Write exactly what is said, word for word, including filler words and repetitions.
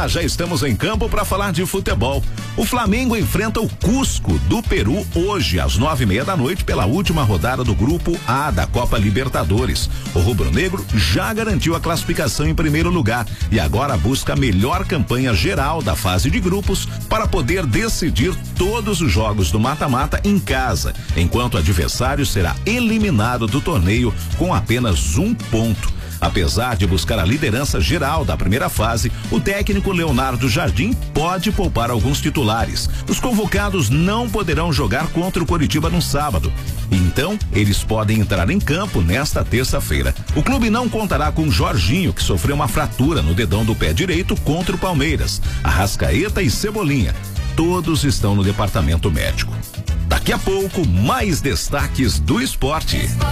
Olá, já estamos em campo para falar de futebol. O Flamengo enfrenta o Cusco do Peru hoje às nove e meia da noite pela última rodada do grupo A da Copa Libertadores. O rubro-negro já garantiu a classificação em primeiro lugar e agora busca a melhor campanha geral da fase de grupos para poder decidir todos os jogos do mata-mata em casa, enquanto o adversário será eliminado do torneio com apenas um ponto. Apesar de buscar a liderança geral da primeira fase, o técnico Leonardo Jardim pode poupar alguns titulares. Os convocados não poderão jogar contra o Coritiba no sábado. Então, eles podem entrar em campo nesta terça-feira. O clube não contará com Jorginho, que sofreu uma fratura no dedão do pé direito contra o Palmeiras. Arrascaeta e Cebolinha, todos estão no departamento médico. Daqui a pouco, mais destaques do esporte.